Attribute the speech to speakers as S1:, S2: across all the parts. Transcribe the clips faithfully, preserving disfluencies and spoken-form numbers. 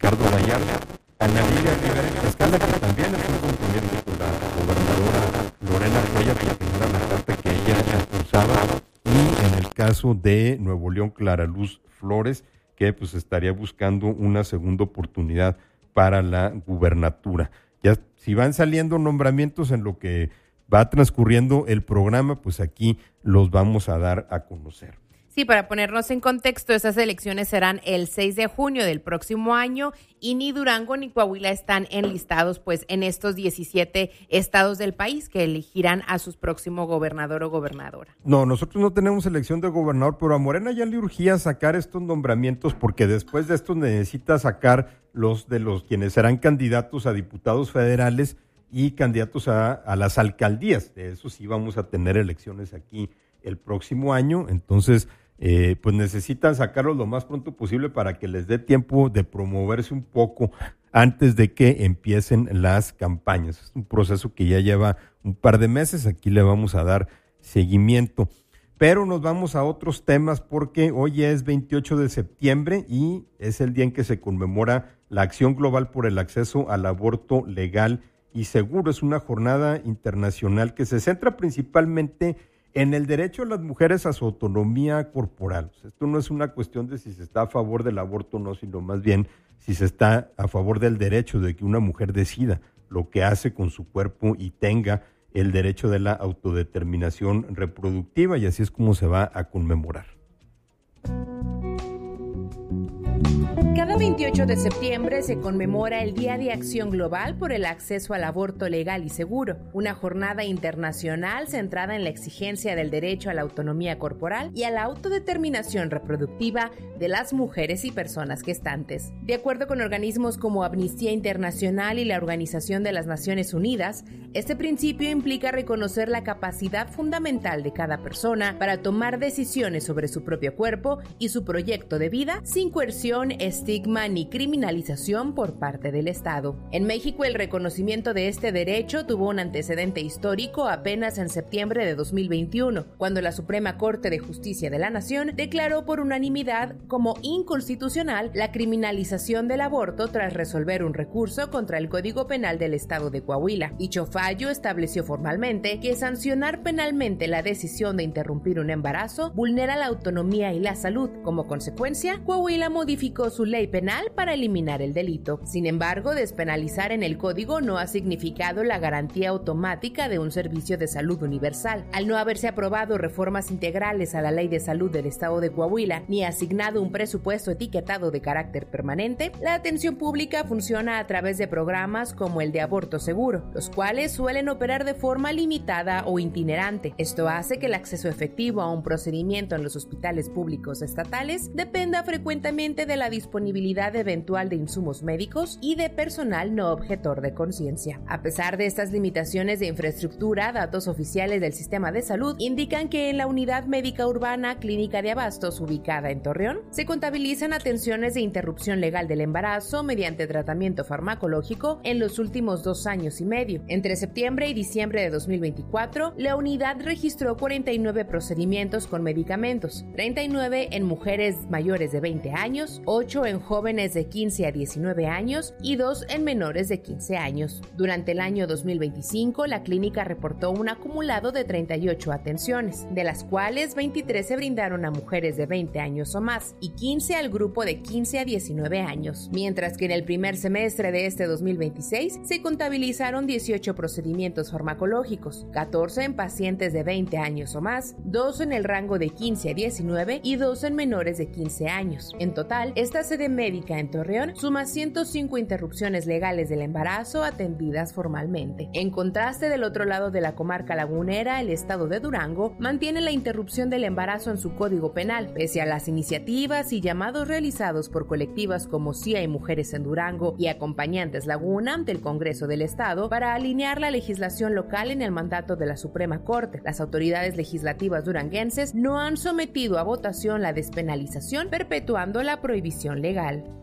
S1: Ricardo Gallardo, Ana Lilia Rivera Tlaxcala, que también es un compromiso con la gobernadora Lorena Cuellar, porque no era la carta que ella impulsaba, y en el caso de Nuevo León, Clara Luz Flores, que pues estaría buscando una segunda oportunidad para la gubernatura. Ya si van saliendo nombramientos en lo que va transcurriendo el programa, pues aquí los vamos a dar a conocer.
S2: Sí, para ponernos en contexto, esas elecciones serán el seis de junio del próximo año y ni Durango ni Coahuila están enlistados pues en estos diecisiete estados del país que elegirán a su próximo gobernador o gobernadora.
S1: No, nosotros no tenemos elección de gobernador, pero a Morena ya le urgía sacar estos nombramientos porque después de esto necesita sacar los de los quienes serán candidatos a diputados federales y candidatos a, a las alcaldías. De eso sí vamos a tener elecciones aquí el próximo año, entonces Eh, pues necesitan sacarlos lo más pronto posible para que les dé tiempo de promoverse un poco antes de que empiecen las campañas. Es un proceso que ya lleva un par de meses, aquí le vamos a dar seguimiento. Pero nos vamos a otros temas porque hoy es veintiocho de septiembre y es el día en que se conmemora la Acción Global por el Acceso al Aborto Legal y Seguro. Es una jornada internacional que se centra principalmente en el derecho de las mujeres a su autonomía corporal. O sea, esto no es una cuestión de si se está a favor del aborto o no, sino más bien si se está a favor del derecho de que una mujer decida lo que hace con su cuerpo y tenga el derecho de la autodeterminación reproductiva, y así es como se va a conmemorar.
S2: Cada veintiocho de septiembre se conmemora el Día de Acción Global por el Acceso al Aborto Legal y Seguro, una jornada internacional centrada en la exigencia del derecho a la autonomía corporal y a la autodeterminación reproductiva de las mujeres y personas gestantes. De acuerdo con organismos como Amnistía Internacional y la Organización de las Naciones Unidas, este principio implica reconocer la capacidad fundamental de cada persona para tomar decisiones sobre su propio cuerpo y su proyecto de vida sin coerción, estigma ni criminalización por parte del Estado. En México, el reconocimiento de este derecho tuvo un antecedente histórico apenas en septiembre de dos mil veintiuno, cuando la Suprema Corte de Justicia de la Nación declaró por unanimidad como inconstitucional la criminalización del aborto tras resolver un recurso contra el Código Penal del Estado de Coahuila. Dicho fallo estableció formalmente que sancionar penalmente la decisión de interrumpir un embarazo vulnera la autonomía y la salud. Como consecuencia, Coahuila modificó su ley penal para eliminar el delito. Sin embargo, despenalizar en el código no ha significado la garantía automática de un servicio de salud universal. Al no haberse aprobado reformas integrales a la Ley de Salud del Estado de Coahuila, ni asignado un presupuesto etiquetado de carácter permanente, la atención pública funciona a través de programas como el de aborto seguro, los cuales suelen operar de forma limitada o itinerante. Esto hace que el acceso efectivo a un procedimiento en los hospitales públicos estatales dependa frecuentemente de la disponibilidad eventual de insumos médicos y de personal no objetor de conciencia. A pesar de estas limitaciones de infraestructura, datos oficiales del sistema de salud indican que en la Unidad Médica Urbana Clínica de Abastos, ubicada en Torreón, se contabilizan atenciones de interrupción legal del embarazo mediante tratamiento farmacológico en los últimos dos años y medio. Entre septiembre y diciembre de dos mil veinticuatro, la unidad registró cuarenta y nueve procedimientos con medicamentos, treinta y nueve en mujeres mayores de veinte años, ocho en jóvenes de quince a diecinueve años y dos en menores de quince años. Durante el año dos mil veinticinco, la clínica reportó un acumulado de treinta y ocho atenciones, de las cuales veintitrés se brindaron a mujeres de veinte años o más y quince al grupo de quince a diecinueve años, mientras que en el primer semestre de este dos mil veintiséis se contabilizaron dieciocho procedimientos farmacológicos, catorce en pacientes de veinte años o más, dos en el rango de quince a diecinueve y dos en menores de quince años. En total, esta sede médica en Torreón suma ciento cinco interrupciones legales del embarazo atendidas formalmente. En contraste, del otro lado de la comarca lagunera, el estado de Durango mantiene la interrupción del embarazo en su código penal, pese a las iniciativas y llamados realizados por colectivas como Sí hay Mujeres en Durango y Acompañantes Laguna ante el Congreso del Estado para alinear la legislación local en el mandato de la Suprema Corte. Las autoridades legislativas duranguenses no han sometido a votación la despenalización, perpetuando la prohibición legal.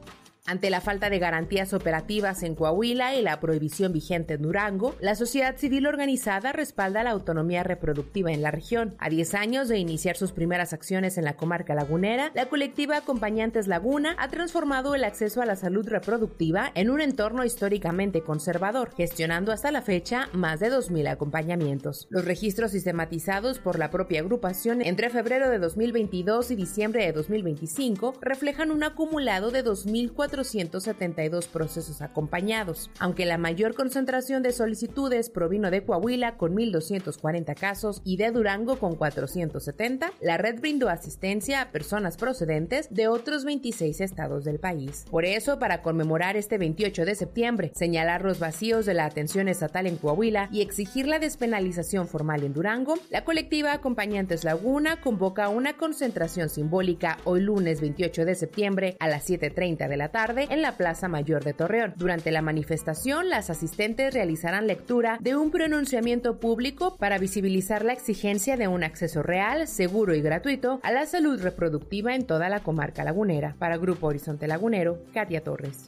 S2: Ante la falta de garantías operativas en Coahuila y la prohibición vigente en Durango, la sociedad civil organizada respalda la autonomía reproductiva en la región. A diez años de iniciar sus primeras acciones en la comarca lagunera, la colectiva Acompañantes Laguna ha transformado el acceso a la salud reproductiva en un entorno históricamente conservador, gestionando hasta la fecha más de dos mil acompañamientos. Los registros sistematizados por la propia agrupación entre febrero de dos mil veintidós y diciembre de dos mil veinticinco reflejan un acumulado de dos mil cuatrocientos setenta y dos procesos acompañados. Aunque la mayor concentración de solicitudes provino de Coahuila con mil doscientos cuarenta casos y de Durango con cuatrocientos setenta, la red brindó asistencia a personas procedentes de otros veintiséis estados del país. Por eso, para conmemorar este veintiocho de septiembre, señalar los vacíos de la atención estatal en Coahuila y exigir la despenalización formal en Durango, la colectiva Acompañantes Laguna convoca una concentración simbólica hoy lunes veintiocho de septiembre a las siete treinta de la tarde en la Plaza Mayor de Torreón. Durante la manifestación, las asistentes realizarán lectura de un pronunciamiento público para visibilizar la exigencia de un acceso real, seguro y gratuito a la salud reproductiva en toda la comarca lagunera. Para Grupo Horizonte Lagunero, Katia Torres.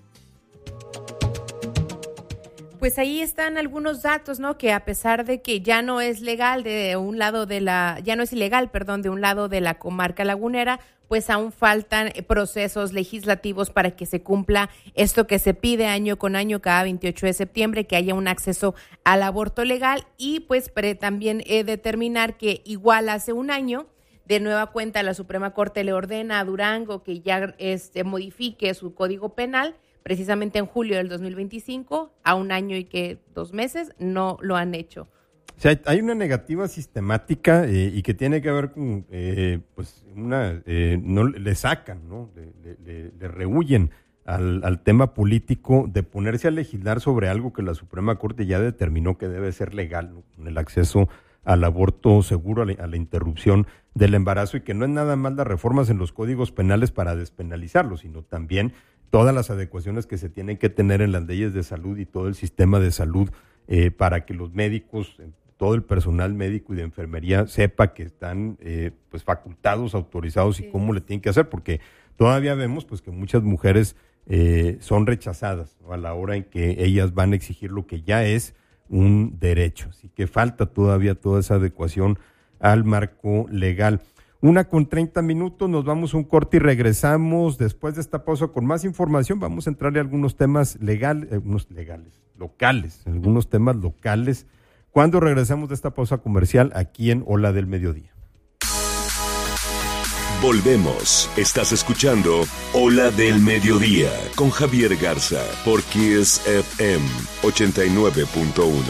S3: Pues ahí están algunos datos, ¿no? Que a pesar de que ya no es legal de un lado de la, ya no es ilegal, perdón, de un lado de la comarca lagunera, pues aún faltan procesos legislativos para que se cumpla esto que se pide año con año cada veintiocho de septiembre, que haya un acceso al aborto legal y pues pre, también eh, determinar que igual hace un año, de nueva cuenta la Suprema Corte le ordena a Durango que ya este, modifique su código penal. Precisamente en julio del dos mil veinticinco, a un año y que dos meses, no lo han hecho.
S1: O sea, hay una negativa sistemática eh, y que tiene que ver con, eh, pues, una, eh, no le sacan, ¿no? Le, le, le rehuyen al, al tema político de ponerse a legislar sobre algo que la Suprema Corte ya determinó que debe ser legal, ¿no? Con el acceso al aborto seguro, a la, a la interrupción del embarazo, y que no es nada más las reformas en los códigos penales para despenalizarlo, sino también todas las adecuaciones que se tienen que tener en las leyes de salud y todo el sistema de salud eh, para que los médicos, todo el personal médico y de enfermería sepa que están eh, pues facultados, autorizados, sí, y cómo le tienen que hacer, porque todavía vemos pues que muchas mujeres eh, son rechazadas, ¿no? A la hora en que ellas van a exigir lo que ya es un derecho. Así que falta todavía toda esa adecuación al marco legal. Una con treinta minutos, nos vamos a un corte y regresamos después de esta pausa con más información. Vamos a entrarle a algunos temas legales, algunos legales, locales, algunos temas locales, cuando regresamos de esta pausa comercial aquí en Ola del Mediodía.
S4: Volvemos. Estás escuchando Ola del Mediodía con Javier Garza por Kiss F M ochenta y nueve punto uno.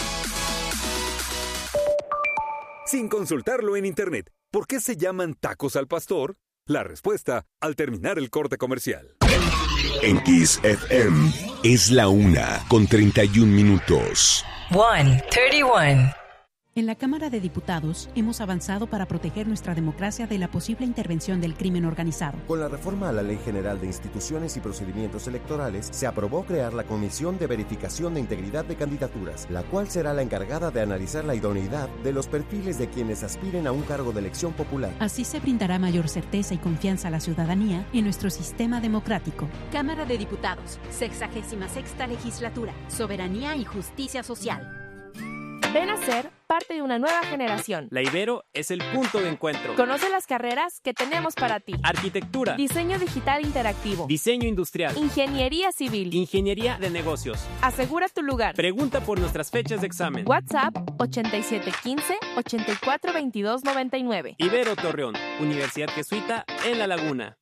S5: Sin consultarlo en internet, ¿por qué se llaman tacos al pastor? La respuesta al terminar el corte comercial.
S4: En Kiss F M es la una con treinta y un minutos.
S6: one thirty-one.
S7: En la Cámara de Diputados hemos avanzado para proteger nuestra democracia de la posible intervención del crimen organizado.
S8: Con la reforma a la Ley General de Instituciones y Procedimientos Electorales, se aprobó crear la Comisión de Verificación de Integridad de Candidaturas, la cual será la encargada de analizar la idoneidad de los perfiles de quienes aspiren a un cargo de elección popular.
S7: Así se brindará mayor certeza y confianza a la ciudadanía en nuestro sistema democrático.
S9: Cámara de Diputados, sexagésima sexta legislatura, soberanía y justicia social.
S10: Ven a ser parte de una nueva generación.
S11: La Ibero es el punto de encuentro.
S10: Conoce las carreras que tenemos para ti.
S11: Arquitectura.
S10: Diseño digital interactivo.
S11: Diseño industrial.
S10: Ingeniería civil.
S11: Ingeniería de negocios.
S10: Asegura tu lugar.
S11: Pregunta por nuestras fechas de examen.
S10: WhatsApp ochenta y siete quince, ochenta y cuatro veintidós noventa y nueve.
S11: Ibero Torreón, Universidad Jesuita en La Laguna.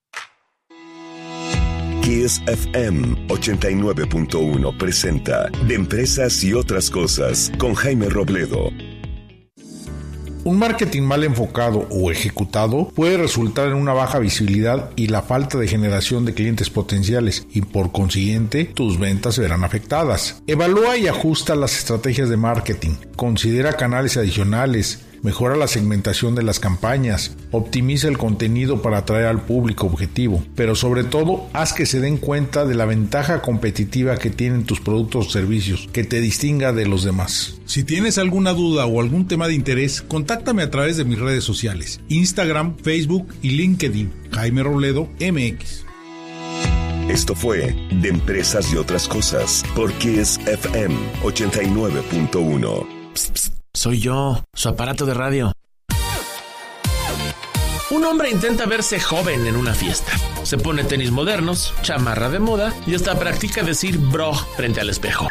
S4: Kiss F M ochenta y nueve punto uno presenta De Empresas y Otras Cosas con Jaime Robledo.
S12: Un marketing mal enfocado o ejecutado puede resultar en una baja visibilidad y la falta de generación de clientes potenciales, y por consiguiente tus ventas se verán afectadas. Evalúa y ajusta las estrategias de marketing, considera canales adicionales, mejora la segmentación de las campañas, optimiza el contenido para atraer al público objetivo, pero sobre todo haz que se den cuenta de la ventaja competitiva que tienen tus productos o servicios, que te distinga de los demás.
S13: Si tienes alguna duda o algún tema de interés, contáctame a través de mis redes sociales, Instagram, Facebook y LinkedIn, Jaime Robledo M X.
S4: Esto fue De Empresas y Otras Cosas por Kiss F M ochenta y nueve punto uno.
S14: Psst, psst, soy yo, su aparato de radio. Un hombre intenta verse joven en una fiesta. Se pone tenis modernos, chamarra de moda y hasta practica decir bro frente al espejo.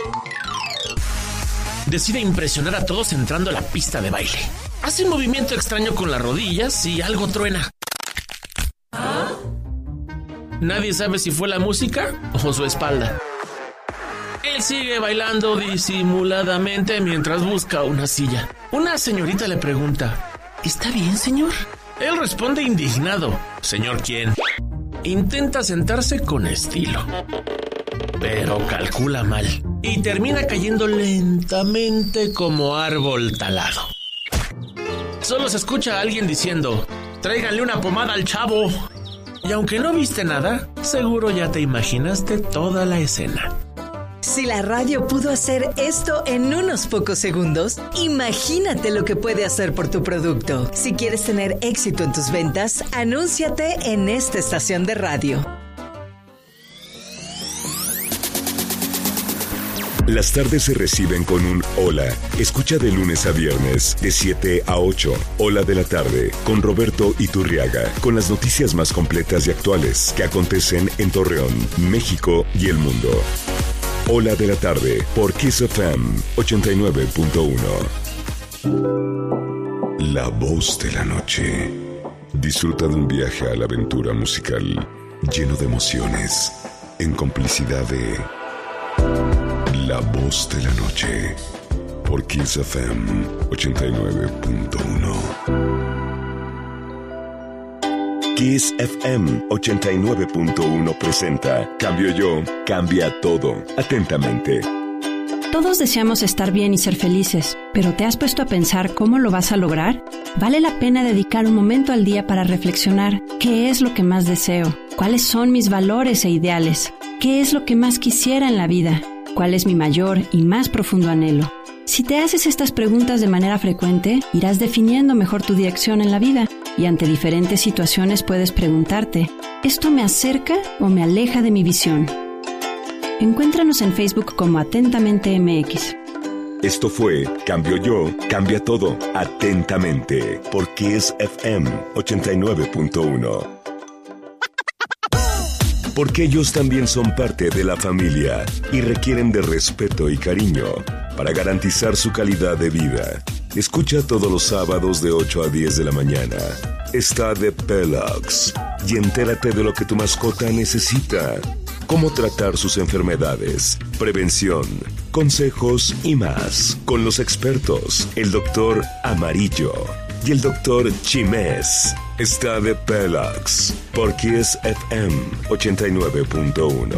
S14: Decide impresionar a todos entrando a la pista de baile. Hace un movimiento extraño con las rodillas y algo truena. ¿Ah? Nadie sabe si fue la música o su espalda. Él sigue bailando disimuladamente mientras busca una silla. Una señorita le pregunta: ¿está bien, señor? Él responde indignado: ¿señor quién? Intenta sentarse con estilo, pero calcula mal y termina cayendo lentamente como árbol talado. Solo se escucha a alguien diciendo: tráiganle una pomada al chavo. Y aunque no viste nada, seguro ya te imaginaste toda la escena.
S15: Si la radio pudo hacer esto en unos pocos segundos, imagínate lo que puede hacer por tu producto. Si quieres tener éxito en tus ventas, anúnciate en esta estación de radio.
S4: Las tardes se reciben con un hola. Escucha de lunes a viernes, de siete a ocho. Hola de la tarde, con Roberto Iturriaga, con las noticias más completas y actuales que acontecen en Torreón, México y el mundo. Hola de la tarde, por Kiss F M ochenta y nueve punto uno. La voz de la noche. Disfruta de un viaje a la aventura musical lleno de emociones, en complicidad de La voz de la noche, por Kiss F M ochenta y nueve punto uno. Kiss F M ochenta y nueve punto uno presenta Cambio Yo, cambia todo. Atentamente.
S16: Todos deseamos estar bien y ser felices, pero ¿te has puesto a pensar cómo lo vas a lograr? Vale la pena dedicar un momento al día para reflexionar qué es lo que más deseo, cuáles son mis valores e ideales, qué es lo que más quisiera en la vida, cuál es mi mayor y más profundo anhelo. Si te haces estas preguntas de manera frecuente, irás definiendo mejor tu dirección en la vida y ante diferentes situaciones puedes preguntarte: ¿esto me acerca o me aleja de mi visión? Encuéntranos en Facebook como Atentamente M X.
S4: Esto fue Cambio Yo, cambia todo. Atentamente, por Kiss F M ochenta y nueve punto uno. Porque ellos también son parte de la familia y requieren de respeto y cariño para garantizar su calidad de vida. Escucha todos los sábados de ocho a diez de la mañana. Está de Pelox y entérate de lo que tu mascota necesita. Cómo tratar sus enfermedades, prevención, consejos y más. Con los expertos, el doctor Amarillo y el doctor Chimés. Está de Pelox por Kiss F M ochenta y nueve punto uno.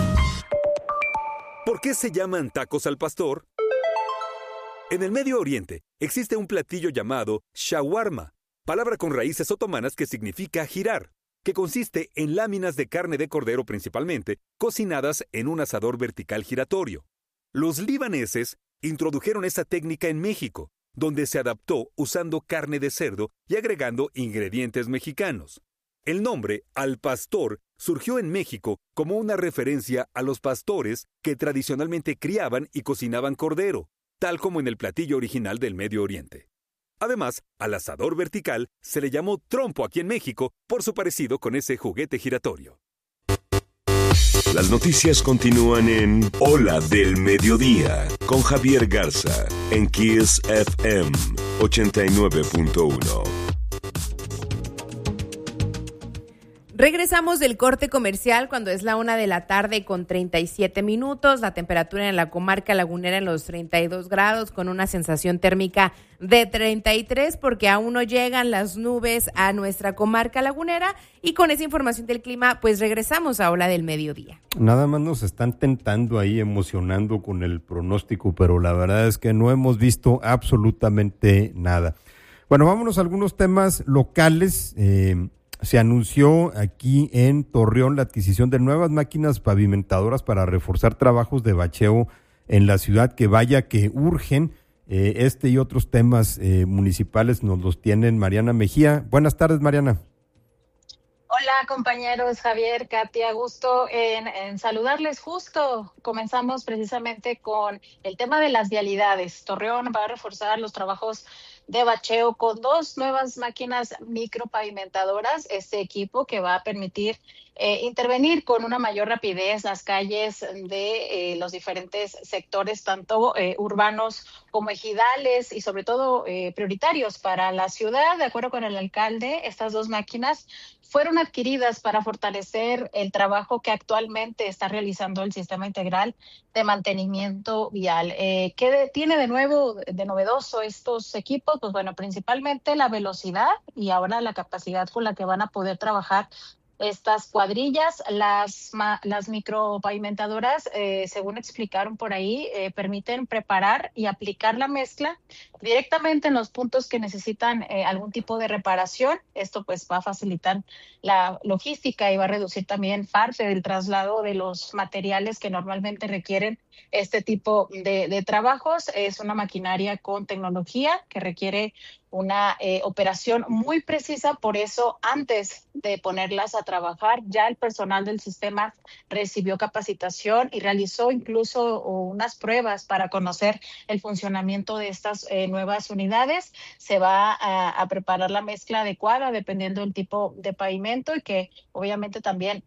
S5: ¿Por qué se llaman tacos al pastor? En el Medio Oriente existe un platillo llamado shawarma, palabra con raíces otomanas que significa girar, que consiste en láminas de carne de cordero principalmente, cocinadas en un asador vertical giratorio. Los libaneses introdujeron esa técnica en México, donde se adaptó usando carne de cerdo y agregando ingredientes mexicanos. El nombre al pastor surgió en México como una referencia a los pastores que tradicionalmente criaban y cocinaban cordero, tal como en el platillo original del Medio Oriente. Además, al asador vertical se le llamó trompo aquí en México por su parecido con ese juguete giratorio.
S4: Las noticias continúan en Hola del Mediodía con Javier Garza en Kiss F M ochenta y nueve punto uno.
S3: Regresamos del corte comercial cuando es la una de la tarde con treinta y siete minutos. La temperatura en la comarca lagunera en los treinta y dos grados con una sensación térmica de treinta y tres porque aún no llegan las nubes a nuestra comarca lagunera. Y con esa información del clima, pues regresamos a Hola del Mediodía.
S1: Nada más nos están tentando ahí, emocionando con el pronóstico, pero la verdad es que no hemos visto absolutamente nada. Bueno, vámonos a algunos temas locales. Eh, Se anunció aquí en Torreón la adquisición de nuevas máquinas pavimentadoras para reforzar trabajos de bacheo en la ciudad, que vaya que urgen. Eh, este y otros temas eh, municipales nos los tienen Mariana Mejía. Buenas tardes, Mariana.
S17: Hola compañeros, Javier, Katia, gusto en, en saludarles. Justo comenzamos precisamente con el tema de las vialidades. Torreón va a reforzar los trabajos de bacheo con dos nuevas máquinas micropavimentadoras. Este equipo que va a permitir eh, intervenir con una mayor rapidez las calles de eh, los diferentes sectores, tanto eh, urbanos como ejidales y sobre todo eh, prioritarios para la ciudad. De acuerdo con el alcalde, estas dos máquinas fueron adquiridas para fortalecer el trabajo que actualmente está realizando el Sistema Integral de Mantenimiento Vial. Eh, ¿Qué de, tiene de nuevo, de novedoso estos equipos? Pues bueno, principalmente la velocidad y ahora la capacidad con la que van a poder trabajar estas cuadrillas. Las, las micropavimentadoras, eh, según explicaron por ahí, eh, permiten preparar y aplicar la mezcla directamente en los puntos que necesitan eh, algún tipo de reparación. Esto pues va a facilitar la logística y va a reducir también parte del traslado de los materiales que normalmente requieren este tipo de, de trabajos. Es una maquinaria con tecnología que requiere una eh, operación muy precisa, por eso antes de ponerlas a trabajar ya el personal del sistema recibió capacitación y realizó incluso unas pruebas para conocer el funcionamiento de estas eh, nuevas unidades. Se va a, a preparar la mezcla adecuada dependiendo del tipo de pavimento y que obviamente también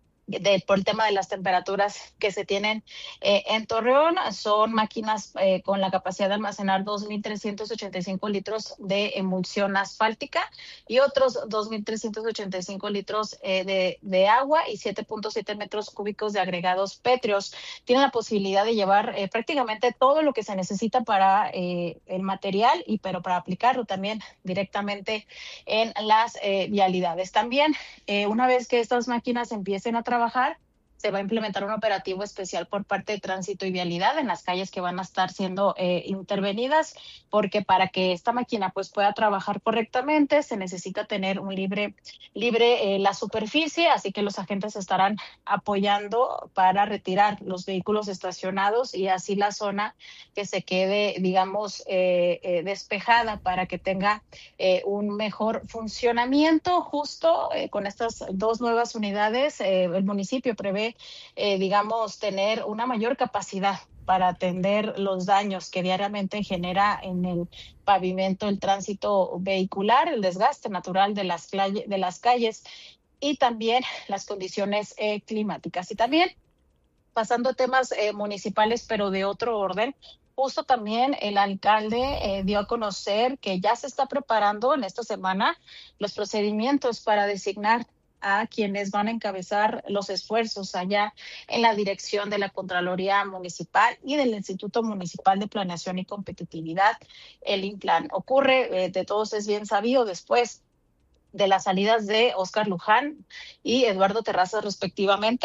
S17: De, por el tema de las temperaturas que se tienen eh, en Torreón. Son máquinas eh, con la capacidad de almacenar dos mil trescientos ochenta y cinco litros de emulsión asfáltica y otros dos mil trescientos ochenta y cinco litros eh, de, de agua y siete punto siete metros cúbicos de agregados pétreos. Tienen la posibilidad de llevar eh, prácticamente todo lo que se necesita para eh, el material, y pero para aplicarlo también directamente en las eh, vialidades. También, eh, una vez que estas máquinas empiecen a trabajar, se va a implementar un operativo especial por parte de Tránsito y Vialidad en las calles que van a estar siendo eh, intervenidas, porque para que esta máquina pues pueda trabajar correctamente se necesita tener un libre, libre eh, la superficie, así que los agentes estarán apoyando para retirar los vehículos estacionados y así la zona que se quede, digamos, eh, eh, despejada para que tenga eh, un mejor funcionamiento. Justo eh, con estas dos nuevas unidades, eh, el municipio prevé Eh, digamos, tener una mayor capacidad para atender los daños que diariamente genera en el pavimento el tránsito vehicular, el desgaste natural de las, de las calles y también las condiciones eh, climáticas. Y también, pasando a temas eh, municipales, pero de otro orden, justo también el alcalde eh, dio a conocer que ya se está preparando en esta semana los procedimientos para designar a quienes van a encabezar los esfuerzos allá en la dirección de la Contraloría Municipal y del Instituto Municipal de Planeación y Competitividad, el INPLAN. Ocurre, eh, de todos es bien sabido, después de las salidas de Óscar Luján y Eduardo Terrazas respectivamente.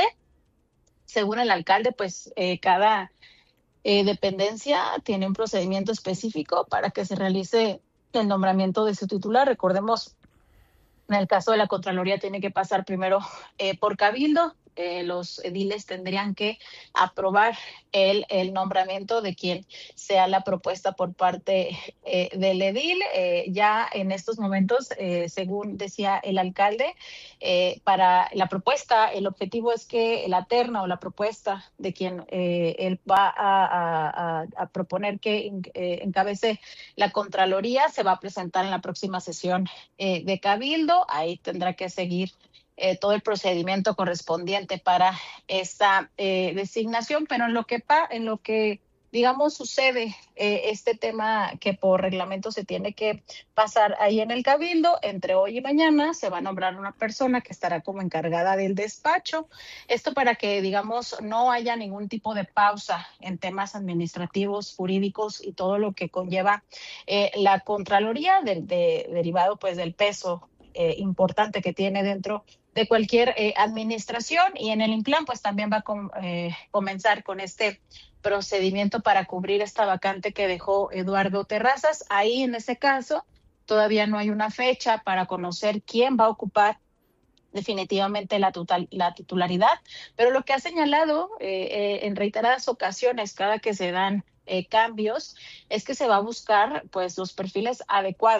S17: Según el alcalde, pues eh, cada eh, dependencia tiene un procedimiento específico para que se realice el nombramiento de su titular. Recordemos, en el caso de la Contraloría tiene que pasar primero eh, por Cabildo. Eh, los ediles tendrían que aprobar el, el nombramiento de quien sea la propuesta por parte eh, del edil. Eh, ya en estos momentos, eh, según decía el alcalde, eh, para la propuesta, el objetivo es que la terna o la propuesta de quien eh, él va a, a, a proponer que eh, encabece la Contraloría se va a presentar en la próxima sesión eh, de Cabildo. Ahí tendrá que seguir Eh, todo el procedimiento correspondiente para esta eh, designación, pero en lo que pa, en lo que digamos sucede eh, este tema que por reglamento se tiene que pasar ahí en el Cabildo, entre hoy y mañana se va a nombrar una persona que estará como encargada del despacho. Esto para que, digamos, no haya ningún tipo de pausa en temas administrativos, jurídicos y todo lo que conlleva eh, la Contraloría, de, de, derivado pues del peso eh, importante que tiene dentro de cualquier eh, administración. Y en el INPLAN pues también va a com, eh, comenzar con este procedimiento para cubrir esta vacante que dejó Eduardo Terrazas. Ahí en ese caso todavía no hay una fecha para conocer quién va a ocupar definitivamente la, tutal, la titularidad, pero lo que ha señalado eh, eh, en reiteradas ocasiones cada que se dan eh, cambios es que se va a buscar pues los perfiles adecuados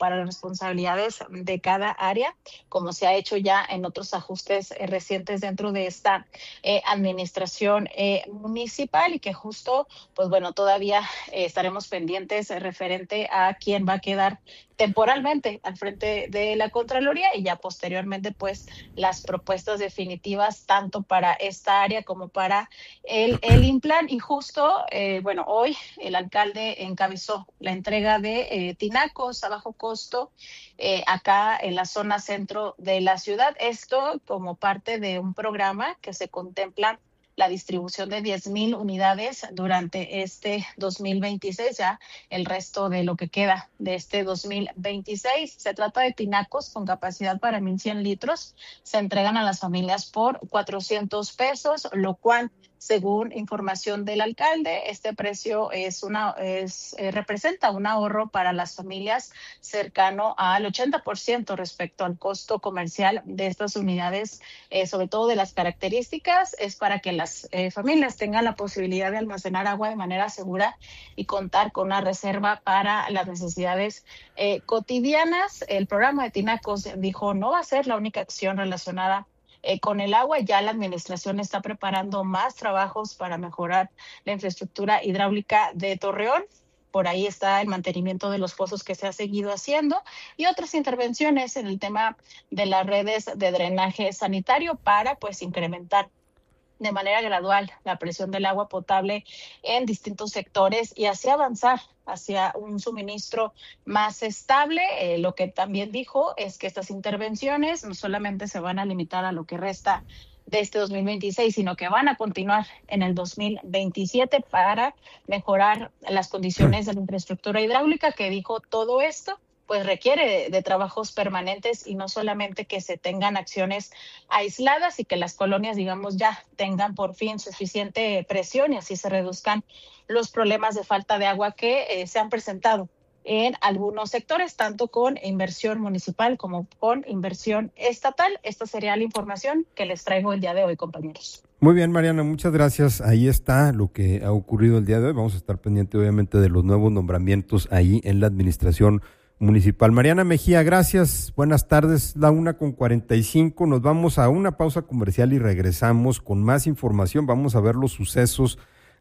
S17: para las responsabilidades de cada área, como se ha hecho ya en otros ajustes eh, recientes dentro de esta eh, administración eh, municipal, y que justo, pues bueno, todavía eh, estaremos pendientes eh, referente a quién va a quedar temporalmente al frente de la Contraloría, y ya posteriormente pues las propuestas definitivas tanto para esta área como para el, el Implan. Y justo, eh, bueno, hoy el alcalde encabezó la entrega de eh, tinacos a bajo costo eh, acá en la zona centro de la ciudad. Esto como parte de un programa que se contempla la distribución de diez mil unidades durante este dos mil veintiséis, ya el resto de lo que queda de este dos mil veintiséis. Se trata de tinacos con capacidad para mil cien litros. Se entregan a las familias por cuatrocientos pesos, lo cual, según información del alcalde, este precio es una es eh, representa un ahorro para las familias cercano al ochenta por ciento respecto al costo comercial de estas unidades, eh, sobre todo de las características. Es para que las eh, familias tengan la posibilidad de almacenar agua de manera segura y contar con una reserva para las necesidades eh, cotidianas. El programa de tinacos, dijo, no va a ser la única acción relacionada Eh, con el agua. Ya la administración está preparando más trabajos para mejorar la infraestructura hidráulica de Torreón. Por ahí está el mantenimiento de los pozos que se ha seguido haciendo, y otras intervenciones en el tema de las redes de drenaje sanitario para pues incrementar de manera gradual la presión del agua potable en distintos sectores y así avanzar hacia un suministro más estable. Eh, lo que también dijo es que estas intervenciones no solamente se van a limitar a lo que resta de este dos mil veintiséis, sino que van a continuar en el dos mil veintisiete para mejorar las condiciones de la infraestructura hidráulica, que dijo todo esto pues requiere de, de trabajos permanentes y no solamente que se tengan acciones aisladas y que las colonias, digamos, ya tengan por fin suficiente presión y así se reduzcan los problemas de falta de agua que eh, se han presentado en algunos sectores, tanto con inversión municipal como con inversión estatal. Esta sería la información que les traigo el día de hoy, compañeros.
S1: Muy bien, Mariana, muchas gracias. Ahí está lo que ha ocurrido el día de hoy. Vamos a estar pendiente, obviamente, de los nuevos nombramientos ahí en la administración municipal. Mariana Mejía, gracias. Buenas tardes. La una con cuarenta y cinco. Nos vamos a una pausa comercial y regresamos con más información. Vamos a ver los sucesos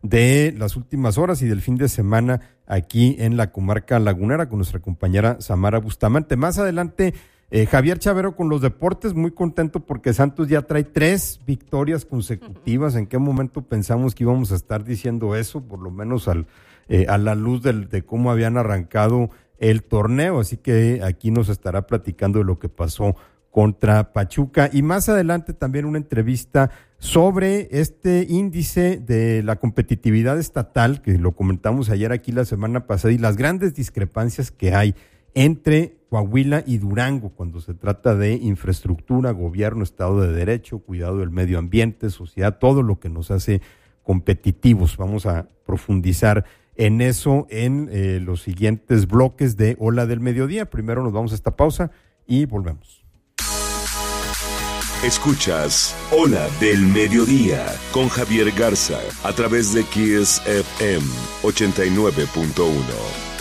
S1: de las últimas horas y del fin de semana aquí en la comarca lagunera con nuestra compañera Samara Bustamante. Más adelante, eh, Javier Chavero con los deportes, muy contento porque Santos ya trae tres victorias consecutivas. ¿En qué momento pensamos que íbamos a estar diciendo eso? Por lo menos al, eh, a la luz del, de cómo habían arrancado el torneo. Así que aquí nos estará platicando de lo que pasó contra Pachuca, y más adelante también una entrevista sobre este índice de la competitividad estatal, que lo comentamos ayer aquí la semana pasada, y las grandes discrepancias que hay entre Coahuila y Durango cuando se trata de infraestructura, gobierno, Estado de Derecho, cuidado del medio ambiente, sociedad, todo lo que nos hace competitivos. Vamos a profundizar en eso en eh, los siguientes bloques de Ola del Mediodía. Primero nos vamos a esta pausa y volvemos.
S4: Escuchas Ola del Mediodía con Javier Garza a través de Kiss F M ochenta y nueve punto uno.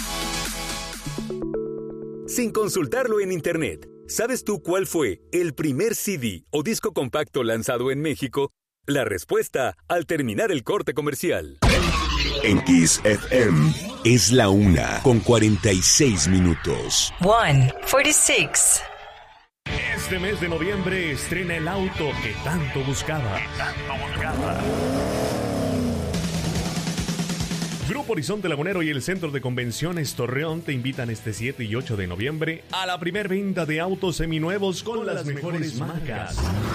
S5: Sin consultarlo en internet, ¿sabes tú cuál fue el primer C D o disco compacto lanzado en México? La respuesta al terminar el corte comercial.
S4: En Kiss F M es la una con cuarenta y seis minutos.
S6: one forty-six.
S18: Este mes de noviembre estrena el auto que tanto buscaba. Que tanto buscaba. Grupo Horizonte Lagunero y el Centro de Convenciones Torreón te invitan este siete y ocho de noviembre a la primer venta de autos seminuevos con, con las, las mejores, mejores marcas.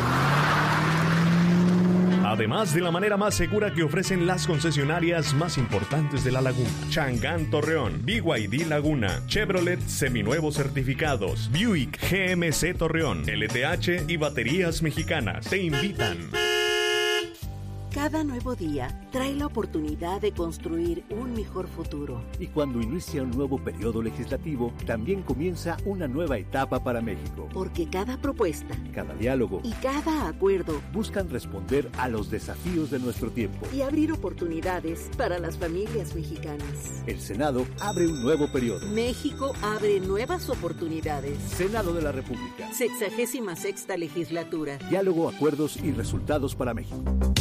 S18: Además de la manera más segura que ofrecen las concesionarias más importantes de la laguna. Chang'an Torreón, B Y D Laguna, Chevrolet seminuevos certificados, Buick G M C Torreón, L T H y Baterías Mexicanas te invitan.
S19: Cada nuevo día trae la oportunidad de construir un mejor futuro.
S20: Y cuando inicia un nuevo periodo legislativo, también comienza una nueva etapa para México.
S19: Porque cada propuesta,
S20: cada diálogo
S19: y cada acuerdo
S20: buscan responder a los desafíos de nuestro tiempo
S19: y abrir oportunidades para las familias mexicanas.
S20: El Senado abre un nuevo periodo.
S19: México abre nuevas oportunidades.
S20: Senado de la República.
S19: Sexagésima sexta legislatura.
S20: Diálogo, acuerdos y resultados para México.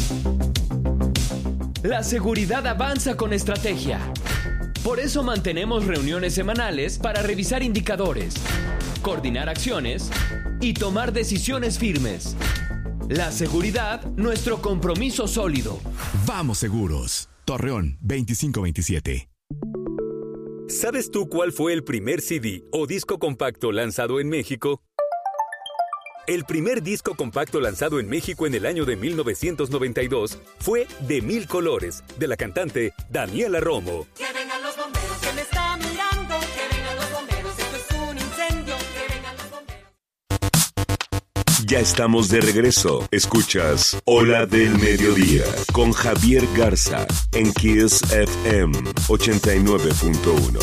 S21: La seguridad avanza con estrategia. Por eso mantenemos reuniones semanales para revisar indicadores, coordinar acciones y tomar decisiones firmes. La seguridad, nuestro compromiso sólido.
S22: Vamos seguros. Torreón veinticinco veintisiete.
S5: ¿Sabes tú cuál fue el primer C D o disco compacto lanzado en México? El primer disco compacto lanzado en México en el año de mil novecientos noventa y dos fue De Mil Colores, de la cantante Daniela Romo.
S23: Que vengan los bomberos, que me está mirando, que vengan los bomberos, esto es un incendio, que vengan los bomberos.
S4: Ya estamos de regreso. Escuchas Ola del Mediodía con Javier Garza en Kiss F M ochenta y nueve punto uno.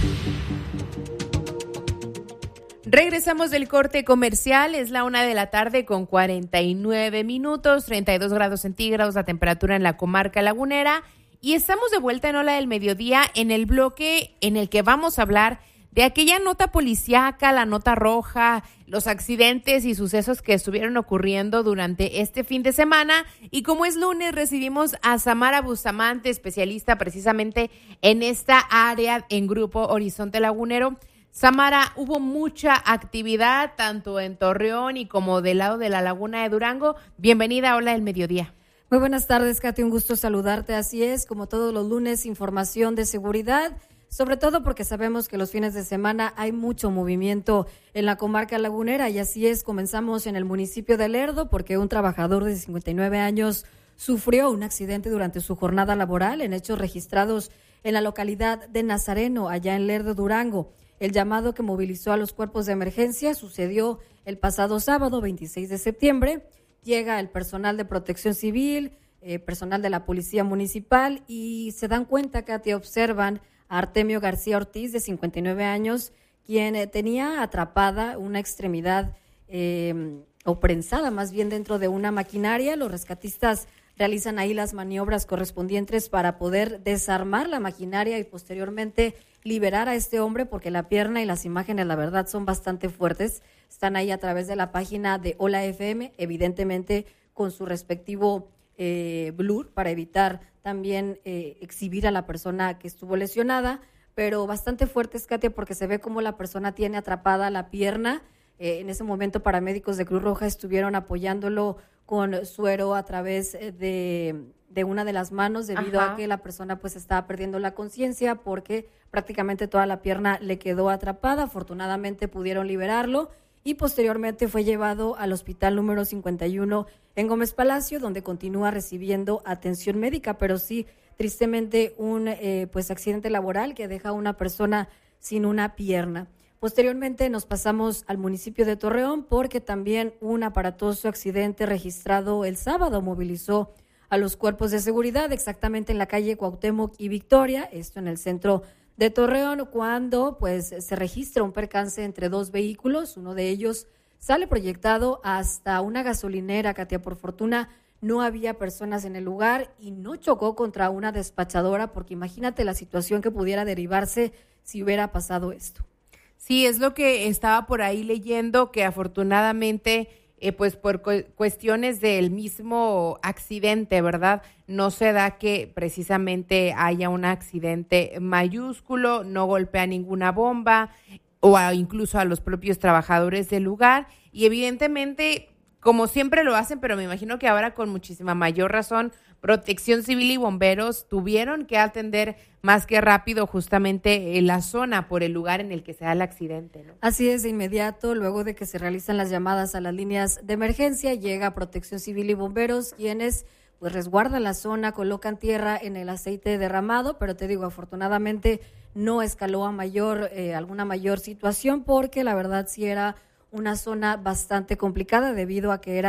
S3: Regresamos del corte comercial, es la una de la tarde con cuarenta y nueve minutos, treinta y dos grados centígrados la temperatura en la comarca lagunera y estamos de vuelta en Ola del Mediodía en el bloque en el que vamos a hablar de aquella nota policíaca, la nota roja, los accidentes y sucesos que estuvieron ocurriendo durante este fin de semana. Y como es lunes, recibimos a Samara Bustamante, especialista precisamente en esta área en Grupo Horizonte Lagunero. Samara, hubo mucha actividad tanto en Torreón y como del lado de la Laguna de Durango. Bienvenida a Ola del Mediodía.
S24: Muy buenas tardes, Katy, un gusto saludarte. Así es, como todos los lunes, información de seguridad, sobre todo porque sabemos que los fines de semana hay mucho movimiento en la comarca lagunera y así es, comenzamos en el municipio de Lerdo porque un trabajador de cincuenta y nueve años sufrió un accidente durante su jornada laboral en hechos registrados en la localidad de Nazareno, allá en Lerdo, Durango. El llamado que movilizó a los cuerpos de emergencia sucedió el pasado sábado, veintiséis de septiembre. Llega el personal de Protección Civil, eh, personal de la Policía Municipal y se dan cuenta, Katia, observan a Artemio García Ortiz, de cincuenta y nueve años, quien eh, tenía atrapada una extremidad eh, o prensada más bien dentro de una maquinaria. Los rescatistas realizan ahí las maniobras correspondientes para poder desarmar la maquinaria y posteriormente liberar a este hombre porque la pierna y las imágenes, la verdad, son bastante fuertes. Están ahí a través de la página de Ola F M, evidentemente con su respectivo eh, blur para evitar también eh, exhibir a la persona que estuvo lesionada, pero bastante fuertes, Katia, porque se ve como la persona tiene atrapada la pierna. Eh, en ese momento paramédicos de Cruz Roja estuvieron apoyándolo con suero a través de, de una de las manos debido Ajá. a que la persona pues estaba perdiendo la conciencia porque prácticamente toda la pierna le quedó atrapada. Afortunadamente pudieron liberarlo y posteriormente fue llevado al hospital número cincuenta y uno en Gómez Palacio, donde continúa recibiendo atención médica, pero sí, tristemente, un eh, pues accidente laboral que deja a una persona sin una pierna. Posteriormente nos pasamos al municipio de Torreón porque también un aparatoso accidente registrado el sábado movilizó a los cuerpos de seguridad exactamente en la calle Cuauhtémoc y Victoria, esto en el centro de Torreón, cuando pues se registra un percance entre dos vehículos. Uno de ellos sale proyectado hasta una gasolinera, Katia. Por fortuna no había personas en el lugar y no chocó contra una despachadora, porque imagínate la situación que pudiera derivarse si hubiera pasado esto.
S3: Sí, es lo que estaba por ahí leyendo, que afortunadamente, eh, pues por cu- cuestiones del mismo accidente, ¿verdad? No se da que precisamente haya un accidente mayúsculo, no golpea ninguna bomba o a, incluso a los propios trabajadores del lugar y evidentemente, como siempre lo hacen, pero me imagino que ahora con muchísima mayor razón, Protección Civil y bomberos tuvieron que atender más que rápido justamente en la zona por el lugar en el que se da el accidente, ¿no?
S24: Así es, de inmediato, luego de que se realizan las llamadas a las líneas de emergencia, llega Protección Civil y bomberos, quienes pues resguardan la zona, colocan tierra en el aceite derramado, pero te digo, afortunadamente no escaló a mayor, eh, alguna mayor situación, porque la verdad sí era una zona bastante complicada debido a que era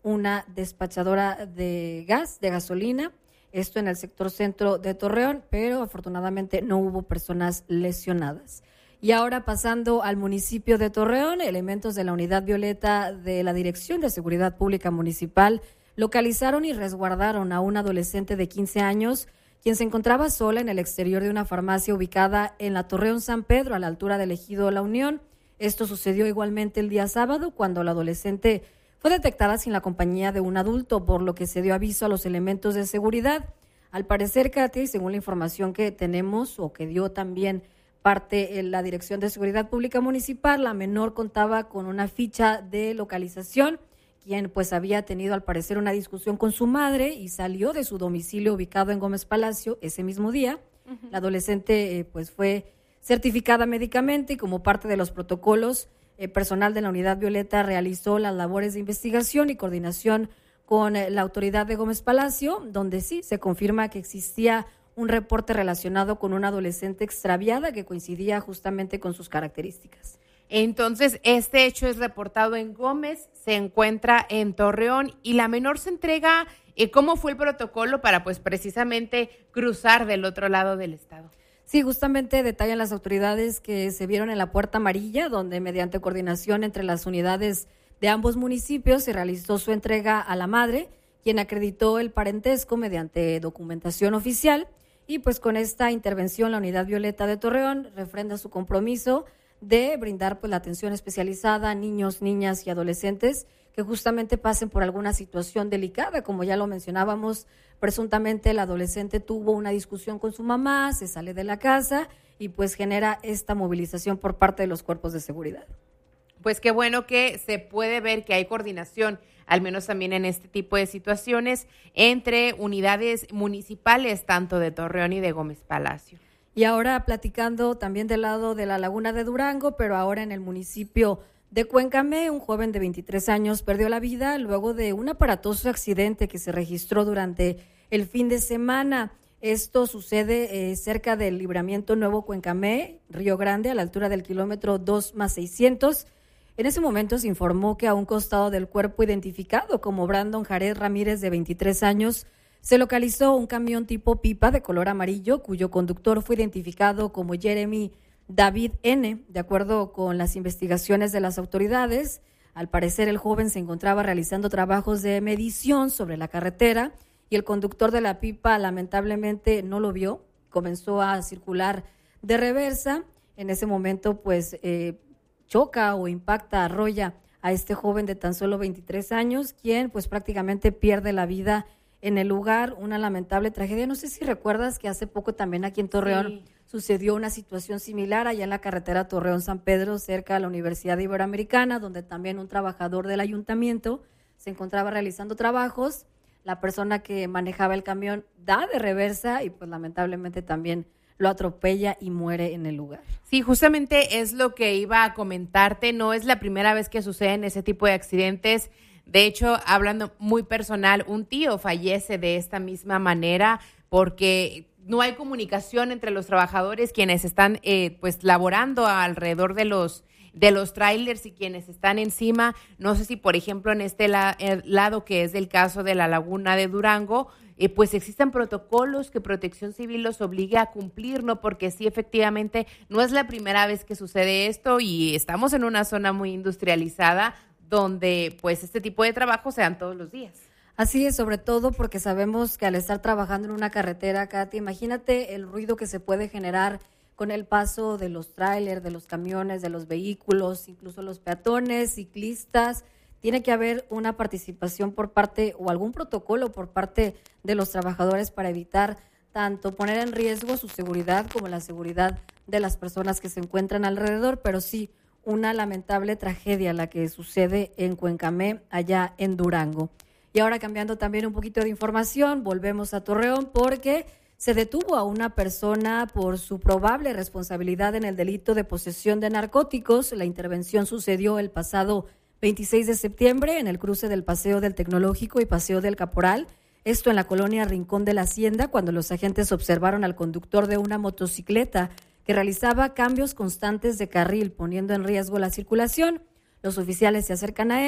S24: una despachadora de gas, de gasolina, esto en el sector centro de Torreón, pero afortunadamente no hubo personas lesionadas. Y ahora pasando al municipio de Torreón, elementos de la Unidad Violeta de la Dirección de Seguridad Pública Municipal localizaron y resguardaron a un adolescente de quince años, quien se encontraba sola en el exterior de una farmacia ubicada en la Torreón San Pedro, a la altura del ejido La Unión. Esto sucedió igualmente el día sábado, cuando la adolescente fue detectada sin la compañía de un adulto, por lo que se dio aviso a los elementos de seguridad. Al parecer, Katia, y según la información que tenemos o que dio también parte en la Dirección de Seguridad Pública Municipal, la menor contaba con una ficha de localización, quien pues había tenido al parecer una discusión con su madre y salió de su domicilio ubicado en Gómez Palacio ese mismo día. Uh-huh. La adolescente eh, pues fue certificada médicamente y como parte de los protocolos, eh, personal de la Unidad Violeta realizó las labores de investigación y coordinación con eh, la autoridad de Gómez Palacio, donde sí se confirma que existía un reporte relacionado con una adolescente extraviada que coincidía justamente con sus características.
S3: Entonces, este hecho es reportado en Gómez, se encuentra en Torreón y la menor se entrega. Eh, ¿Cómo fue el protocolo para, pues, precisamente cruzar del otro lado del estado?
S24: Sí, justamente detallan las autoridades que se vieron en la Puerta Amarilla, donde mediante coordinación entre las unidades de ambos municipios se realizó su entrega a la madre, quien acreditó el parentesco mediante documentación oficial. Y pues con esta intervención la Unidad Violeta de Torreón refrenda su compromiso de brindar pues la atención especializada a niños, niñas y adolescentes que justamente pasen por alguna situación delicada. Como ya lo mencionábamos, presuntamente el adolescente tuvo una discusión con su mamá, se sale de la casa y pues genera esta movilización por parte de los cuerpos de seguridad.
S3: Pues qué bueno que se puede ver que hay coordinación, al menos también en este tipo de situaciones, entre unidades municipales, tanto de Torreón y de Gómez Palacio.
S24: Y ahora platicando también del lado de la Laguna de Durango, pero ahora en el municipio de Cuencamé, un joven de veintitrés años perdió la vida luego de un aparatoso accidente que se registró durante el fin de semana. Esto sucede eh, cerca del libramiento Nuevo Cuencamé, Río Grande, a la altura del kilómetro dos más seiscientos. En ese momento se informó que a un costado del cuerpo identificado como Brandon Jared Ramírez, de veintitrés años, se localizó un camión tipo pipa de color amarillo, cuyo conductor fue identificado como Jeremy David N. De acuerdo con las investigaciones de las autoridades, al parecer el joven se encontraba realizando trabajos de medición sobre la carretera y el conductor de la pipa lamentablemente no lo vio, comenzó a circular de reversa. En ese momento, pues, eh, choca o impacta, arrolla a este joven de tan solo veintitrés años, quien pues prácticamente pierde la vida en el lugar. Una lamentable tragedia. No sé si recuerdas que hace poco también aquí en Torreón sí sucedió una situación similar allá en la carretera Torreón-San Pedro, cerca de la Universidad Iberoamericana, donde también un trabajador del ayuntamiento se encontraba realizando trabajos. La persona que manejaba el camión da de reversa y pues lamentablemente también lo atropella y muere en el lugar.
S3: Sí, justamente es lo que iba a comentarte. No es la primera vez que suceden ese tipo de accidentes. De hecho, hablando muy personal, un tío fallece de esta misma manera porque no hay comunicación entre los trabajadores, quienes están eh, pues laborando alrededor de los de los trailers y quienes están encima. No sé si, por ejemplo, en este la, lado que es del caso de la Laguna de Durango, eh, pues existen protocolos que Protección Civil los obligue a cumplir, ¿no? Porque sí, efectivamente, no es la primera vez que sucede esto y estamos en una zona muy industrializada donde pues este tipo de trabajo se dan todos los días.
S24: Así es, sobre todo porque sabemos que al estar trabajando en una carretera, Katy, imagínate el ruido que se puede generar con el paso de los tráilers, de los camiones, de los vehículos, incluso los peatones, ciclistas. Tiene que haber una participación por parte o algún protocolo por parte de los trabajadores para evitar tanto poner en riesgo su seguridad como la seguridad de las personas que se encuentran alrededor, pero sí una lamentable tragedia la que sucede en Cuencamé, allá en Durango. Y ahora cambiando también un poquito de información, volvemos a Torreón porque se detuvo a una persona por su probable responsabilidad en el delito de posesión de narcóticos. La intervención sucedió el pasado veintiséis de septiembre en el cruce del Paseo del Tecnológico y Paseo del Caporal, esto en la colonia Rincón de la Hacienda, cuando los agentes observaron al conductor de una motocicleta que realizaba cambios constantes de carril, poniendo en riesgo la circulación. Los oficiales se acercan a él,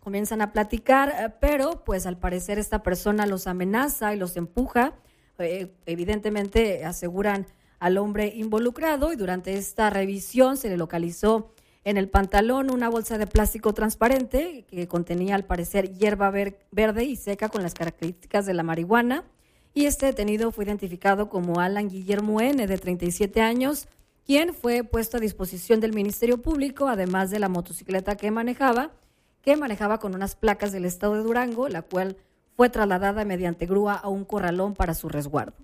S24: comienzan a platicar, pero pues al parecer esta persona los amenaza y los empuja. Eh, evidentemente aseguran al hombre involucrado y durante esta revisión se le localizó en el pantalón una bolsa de plástico transparente que contenía al parecer hierba ver- verde y seca con las características de la marihuana. Y este detenido fue identificado como Alan Guillermo N., de treinta y siete años, quien fue puesto a disposición del Ministerio Público, además de la motocicleta que manejaba, que manejaba con unas placas del estado de Durango, la cual fue trasladada mediante grúa a un corralón para su resguardo.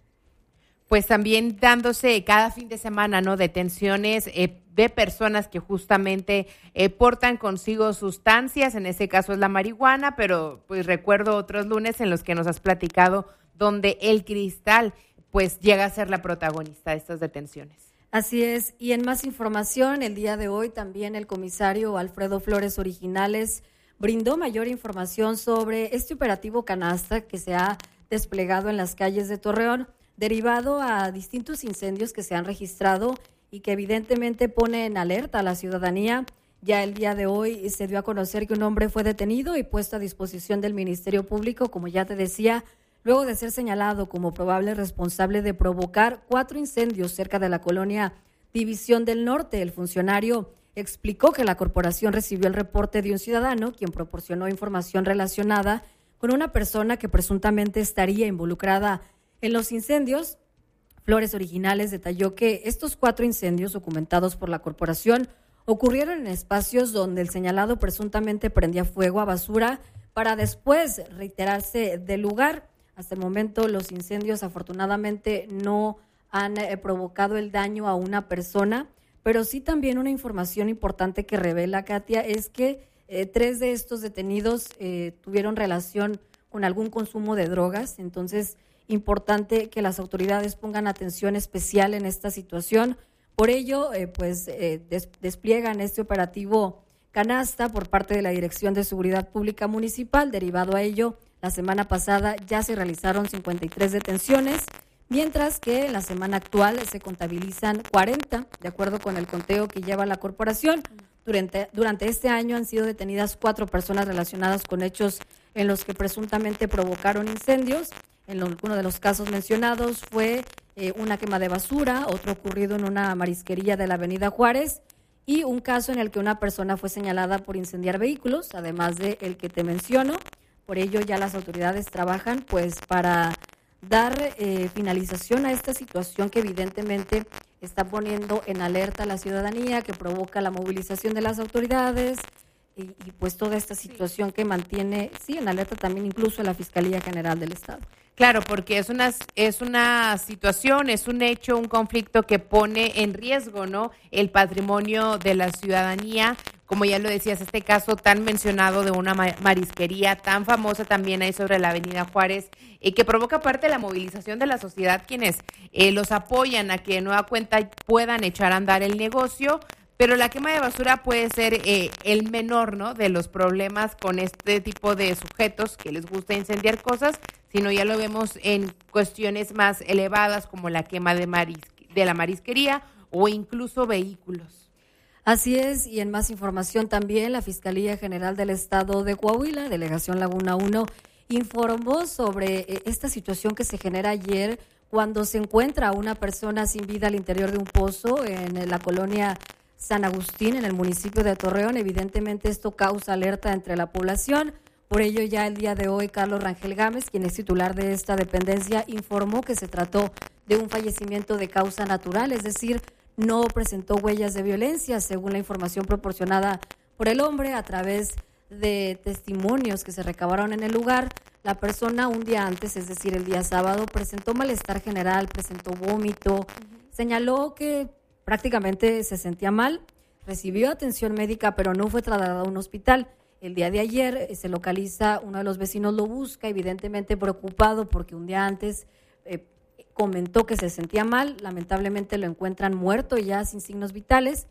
S3: Pues también dándose cada fin de semana, ¿no?, detenciones eh, de personas que justamente eh, portan consigo sustancias, en este caso es la marihuana, pero pues recuerdo otros lunes en los que nos has platicado donde el cristal pues llega a ser la protagonista de estas detenciones.
S24: Así es, y en más información, el día de hoy también el comisario Alfredo Flores Originales brindó mayor información sobre este operativo canasta que se ha desplegado en las calles de Torreón, derivado a distintos incendios que se han registrado y que evidentemente pone en alerta a la ciudadanía. Ya el día de hoy se dio a conocer que un hombre fue detenido y puesto a disposición del Ministerio Público, como ya te decía, luego de ser señalado como probable responsable de provocar cuatro incendios cerca de la colonia División del Norte. El funcionario explicó que la corporación recibió el reporte de un ciudadano, quien proporcionó información relacionada con una persona que presuntamente estaría involucrada en los incendios. Flores Originales detalló que estos cuatro incendios documentados por la corporación ocurrieron en espacios donde el señalado presuntamente prendía fuego a basura para después reiterarse del lugar. Hasta el momento los incendios afortunadamente no han eh, provocado el daño a una persona, pero sí también una información importante que revela, Katia, es que eh, tres de estos detenidos eh, tuvieron relación con algún consumo de drogas. Entonces, importante que las autoridades pongan atención especial en esta situación. Por ello, eh, pues eh, des- despliegan este operativo canasta por parte de la Dirección de Seguridad Pública Municipal. Derivado a ello, la semana pasada ya se realizaron cincuenta y tres detenciones, mientras que en la semana actual se contabilizan cuarenta, de acuerdo con el conteo que lleva la corporación. Durante, durante este año han sido detenidas cuatro personas relacionadas con hechos en los que presuntamente provocaron incendios. En lo, uno de los casos mencionados fue eh, una quema de basura, otro ocurrido en una marisquería de la Avenida Juárez, y un caso en el que una persona fue señalada por incendiar vehículos, además de el que te menciono. Por ello ya las autoridades trabajan pues para dar eh, finalización a esta situación que evidentemente está poniendo en alerta a la ciudadanía, que provoca la movilización de las autoridades y, y pues toda esta situación que mantiene, sí, en alerta también incluso a la Fiscalía General del Estado.
S3: Claro, porque es una, es una situación, es un hecho, un conflicto que pone en riesgo, ¿no?, el patrimonio de la ciudadanía. Como ya lo decías, este caso tan mencionado de una marisquería tan famosa también ahí sobre la Avenida Juárez, eh, que provoca parte de la movilización de la sociedad, quienes eh, los apoyan a que de nueva cuenta puedan echar a andar el negocio. Pero la quema de basura puede ser eh, el menor, ¿no?, de los problemas con este tipo de sujetos que les gusta incendiar cosas, sino ya lo vemos en cuestiones más elevadas como la quema de, maris- de la marisquería o incluso vehículos.
S24: Así es, y en más información también, la Fiscalía General del Estado de Coahuila, Delegación Laguna uno, informó sobre eh, esta situación que se genera ayer cuando se encuentra a una persona sin vida al interior de un pozo en la colonia San Agustín, en el municipio de Torreón. Evidentemente esto causa alerta entre la población. Por ello ya el día de hoy Carlos Rangel Gámez, quien es titular de esta dependencia, informó que se trató de un fallecimiento de causa natural, es decir, no presentó huellas de violencia, según la información proporcionada por el hombre a través de testimonios que se recabaron en el lugar. La persona un día antes, es decir, el día sábado, presentó malestar general, presentó vómito, uh-huh. Señaló que prácticamente se sentía mal, recibió atención médica, pero no fue trasladado a un hospital. El día de ayer eh, se localiza, uno de los vecinos lo busca, evidentemente preocupado porque un día antes eh, comentó que se sentía mal, lamentablemente lo encuentran muerto ya sin signos vitales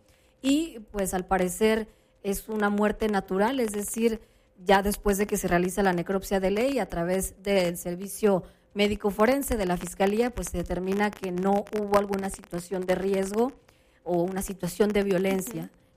S24: y pues al parecer es una muerte natural, es decir, ya después de que se realiza la necropsia de ley a través del servicio médico forense de la Fiscalía, pues se determina que no hubo alguna situación de riesgo o una situación de violencia. Uh-huh.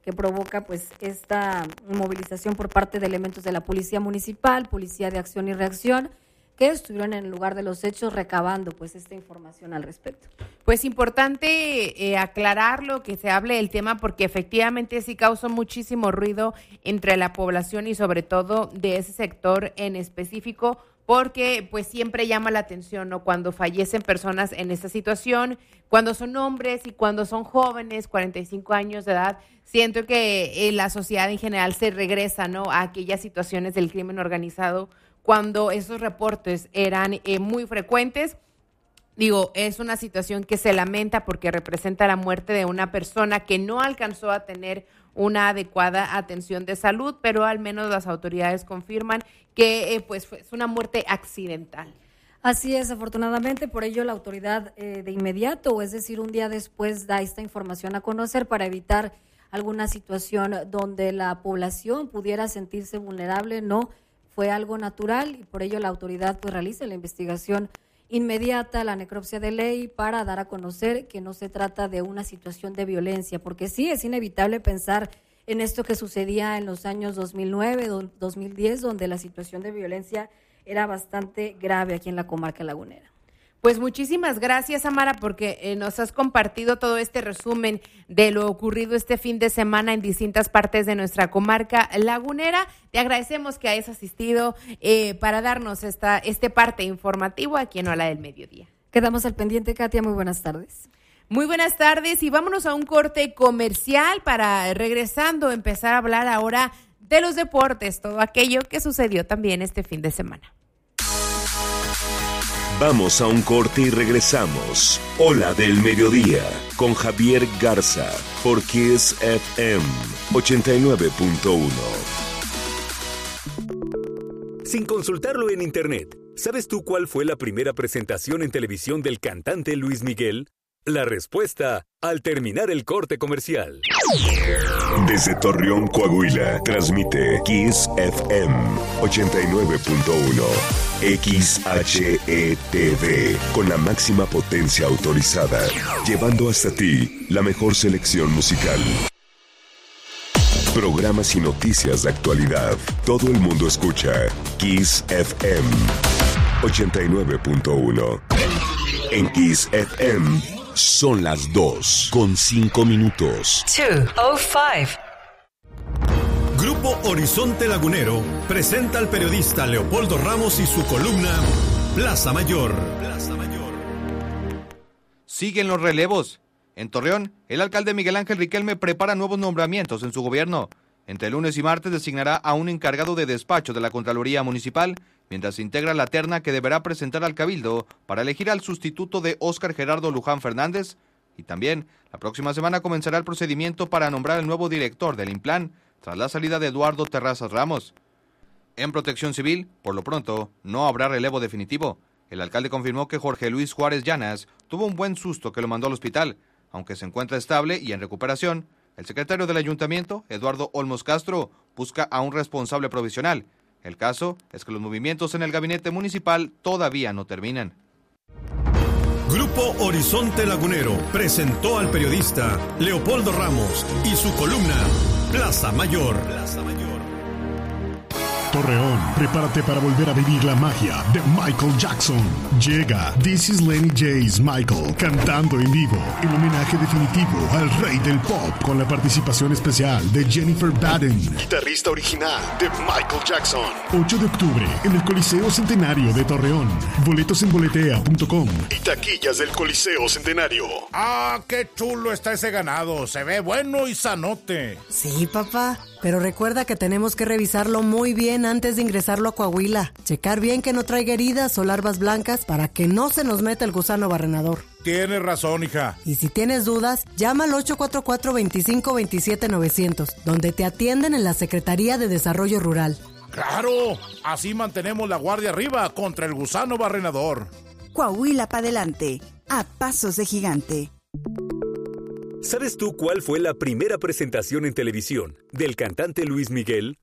S24: que provoca pues esta movilización por parte de elementos de la Policía Municipal, Policía de Acción y Reacción, que estuvieron en el lugar de los hechos recabando pues esta información al respecto.
S3: Pues importante eh, aclararlo, que se hable del tema, porque efectivamente sí causó muchísimo ruido entre la población y sobre todo de ese sector en específico, porque pues siempre llama la atención, ¿no? Cuando fallecen personas en esta situación, cuando son hombres y cuando son jóvenes, cuarenta y cinco años de edad, siento que eh, la sociedad en general se regresa, ¿no?, a aquellas situaciones del crimen organizado cuando esos reportes eran eh, muy frecuentes. Digo, es una situación que se lamenta porque representa la muerte de una persona que no alcanzó a tener una adecuada atención de salud, pero al menos las autoridades confirman que eh, pues fue, es una muerte accidental.
S24: Así es, afortunadamente, por ello la autoridad eh, de inmediato, es decir, un día después, da esta información a conocer para evitar alguna situación donde la población pudiera sentirse vulnerable. No, fue algo natural y por ello la autoridad pues realiza la investigación inmediata, la necropsia de ley, para dar a conocer que no se trata de una situación de violencia, porque sí es inevitable pensar en esto que sucedía en los años dos mil nueve, dos mil diez, donde la situación de violencia era bastante grave aquí en la comarca lagunera.
S3: Pues muchísimas gracias, Amara, porque eh, nos has compartido todo este resumen de lo ocurrido este fin de semana en distintas partes de nuestra comarca lagunera. Te agradecemos que hayas asistido eh, para darnos esta este parte informativo aquí en Hora del Mediodía.
S24: Quedamos al pendiente, Katia. Muy buenas tardes.
S3: Muy buenas tardes y vámonos a un corte comercial para, regresando, empezar a hablar ahora de los deportes, todo aquello que sucedió también este fin de semana.
S4: Vamos a un corte y regresamos. Hola del Mediodía, con Javier Garza, por Kiss F M ochenta y nueve punto uno.
S5: Sin consultarlo en internet, ¿sabes tú cuál fue la primera presentación en televisión del cantante Luis Miguel? La respuesta al terminar el corte comercial.
S4: Desde Torreón, Coahuila, transmite Kiss F M ochenta y nueve punto uno. X H E T V, con la máxima potencia autorizada, llevando hasta ti la mejor selección musical. Programas y noticias de actualidad. Todo el mundo escucha Kiss F M ochenta y nueve punto uno. En Kiss F M son las dos con cinco minutos.
S6: two oh five.
S2: Grupo Horizonte Lagunero presenta al periodista Leopoldo Ramos y su columna Plaza Mayor. Plaza Mayor.
S7: Siguen los relevos. En Torreón, el alcalde Miguel Ángel Riquelme prepara nuevos nombramientos en su gobierno. Entre lunes y martes designará a un encargado de despacho de la Contraloría Municipal, mientras se integra la terna que deberá presentar al Cabildo para elegir al sustituto de Óscar Gerardo Luján Fernández. Y también, la próxima semana comenzará el procedimiento para nombrar el nuevo director del Implan, tras la salida de Eduardo Terrazas Ramos. En Protección Civil, por lo pronto, no habrá relevo definitivo. El alcalde confirmó que Jorge Luis Juárez Llanas tuvo un buen susto que lo mandó al hospital, aunque se encuentra estable y en recuperación. El secretario del ayuntamiento, Eduardo Olmos Castro, busca a un responsable provisional. El caso es que los movimientos en el gabinete municipal todavía no terminan.
S2: Grupo Horizonte Lagunero presentó al periodista Leopoldo Ramos y su columna Plaza Mayor. Plaza Mayor.
S8: Torreón, prepárate para volver a vivir la magia de Michael Jackson. Llega This is Lenny J's Michael, cantando en vivo, en homenaje definitivo al rey del pop, con la participación especial de Jennifer Baden, guitarrista original de Michael Jackson. ocho de octubre, en el Coliseo Centenario de Torreón. Boletos en boletea punto com y taquillas del Coliseo Centenario.
S13: ¡Ah, qué chulo está ese ganado! Se ve bueno y sanote.
S9: Sí, papá, pero recuerda que tenemos que revisarlo muy bien antes de ingresarlo a Coahuila. Checar bien que no traiga heridas o larvas blancas para que no se nos meta el gusano barrenador.
S13: Tienes razón, hija.
S9: Y si tienes dudas, llama al ocho cuatro cuatro, veinticinco veintisiete novecientos, donde te atienden en la Secretaría de Desarrollo Rural.
S13: ¡Claro! Así mantenemos la guardia arriba contra el gusano barrenador.
S25: Coahuila para adelante, a pasos de gigante.
S5: ¿Sabes tú cuál fue la primera presentación en televisión del cantante Luis Miguel?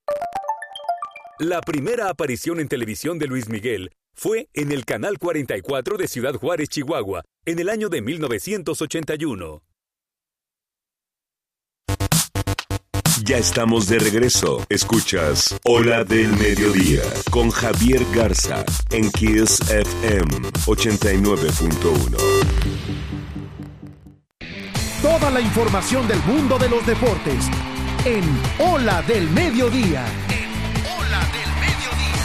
S5: La primera aparición en televisión de Luis Miguel fue en el Canal cuarenta y cuatro de Ciudad Juárez, Chihuahua, en el año de mil novecientos ochenta y uno.
S4: Ya estamos de regreso. Escuchas Ola del Mediodía con Javier Garza en Kiss F M ochenta y nueve punto uno.
S10: Toda la información del mundo de los deportes en Ola del Mediodía.
S23: Ola del Mediodía.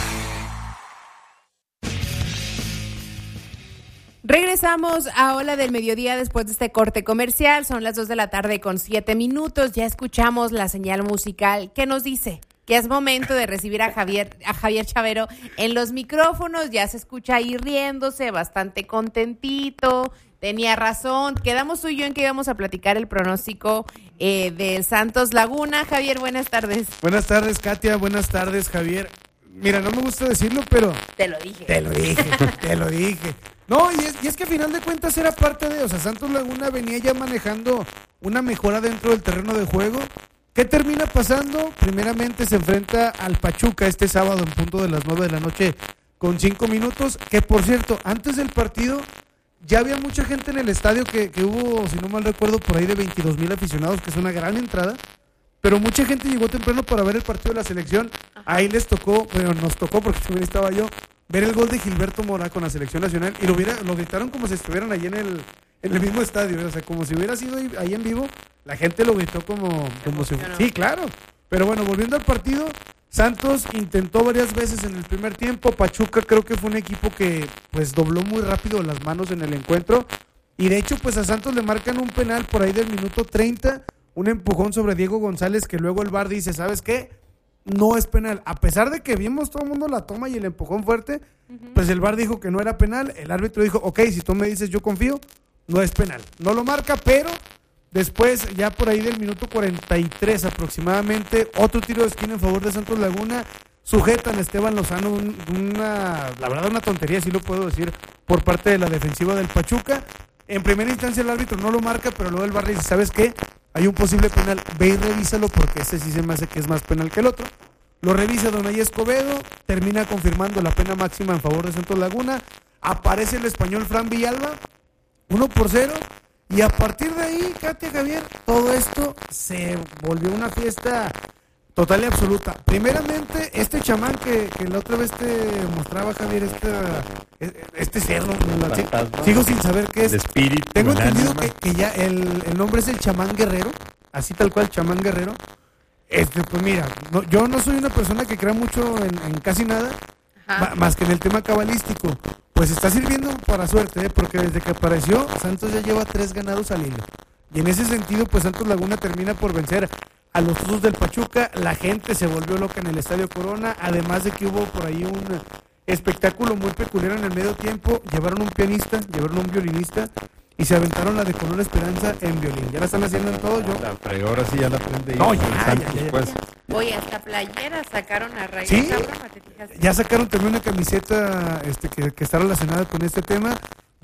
S3: Regresamos a Ola del Mediodía después de este corte comercial. Son las dos de la tarde con siete minutos. Ya escuchamos la señal musical que nos dice que es momento de recibir a Javier, a Javier Chavero en los micrófonos. Ya se escucha ahí riéndose, bastante contentito. Tenía razón. Quedamos tú y yo en que íbamos a platicar el pronóstico eh, del Santos Laguna. Javier, buenas tardes.
S11: Buenas tardes, Katia. Buenas tardes, Javier. Mira, no me gusta decirlo, pero...
S3: Te lo dije.
S11: Te lo dije, te lo dije. No, y es, y es que a final de cuentas era parte de... O sea, Santos Laguna venía ya manejando una mejora dentro del terreno de juego. ¿Qué termina pasando? Primeramente se enfrenta al Pachuca este sábado en punto de las nueve de la noche con cinco minutos. Que, por cierto, antes del partido... Ya había mucha gente en el estadio que, que hubo, si no mal recuerdo, por ahí de veintidós mil aficionados, que es una gran entrada. Pero mucha gente llegó temprano para ver el partido de la selección. Ahí les tocó, bueno, nos tocó, porque también estaba yo, ver el gol de Gilberto Mora con la selección nacional. Y lo, hubiera, lo gritaron como si estuvieran allí en el, en el mismo estadio. O sea, como si hubiera sido ahí en vivo, la gente lo gritó como, como si... Sí, claro. Pero bueno, volviendo al partido... Santos intentó varias veces en el primer tiempo. Pachuca creo que fue un equipo que pues dobló muy rápido las manos en el encuentro. Y de hecho pues a Santos le marcan un penal por ahí del minuto treinta. Un empujón sobre Diego González que luego el V A R dice, ¿sabes qué? No es penal. A pesar de que vimos todo el mundo la toma y el empujón fuerte, uh-huh. pues el V A R dijo que no era penal. El árbitro dijo, ok, si tú me dices yo confío, no es penal. No lo marca, pero... Después, ya por ahí del minuto cuarenta y tres aproximadamente, otro tiro de esquina en favor de Santos Laguna. Sujetan a Esteban Lozano un, una, la verdad una tontería, sí lo puedo decir, por parte de la defensiva del Pachuca. En primera instancia el árbitro no lo marca, pero luego el V A R dice, ¿sabes qué? Hay un posible penal, ve y revísalo porque ese sí se me hace que es más penal que el otro. Lo revisa Donay Escobedo, termina confirmando la pena máxima en favor de Santos Laguna. Aparece el español Fran Villalba, uno por cero. Y a partir de ahí, Katia, Javier, todo esto se volvió una fiesta total y absoluta. Primeramente, este chamán que, que la otra vez te mostraba, Javier, esta, este cerdo, la, sigo sin saber qué es.
S1: El espíritu,
S11: Tengo
S1: el
S11: entendido
S1: ánima.
S11: que, que ya el, el nombre es el chamán guerrero, así tal cual, chamán guerrero. Este, pues mira, no, yo no soy una persona que crea mucho en, en casi nada, ma, más que en el tema cabalístico. Pues está sirviendo para suerte, ¿eh? Porque desde que apareció, Santos ya lleva tres ganados al hilo. Y en ese sentido, pues Santos Laguna termina por vencer a los Tuzos del Pachuca. La gente se volvió loca en el Estadio Corona, además de que hubo por ahí un espectáculo muy peculiar en el medio tiempo. Llevaron un pianista, llevaron un violinista y se aventaron la de Color Esperanza en violín. Ya la están haciendo en todo. Yo...
S1: Pero ahora sí ya la aprende.
S11: No, ya, ya, ya, ya.
S1: Pues.
S3: Oye, hasta playera sacaron a raíz.
S11: ¿Sí?
S3: Broma, ¿te fijas?
S11: Ya sacaron también una camiseta este, que, que está relacionada con este tema.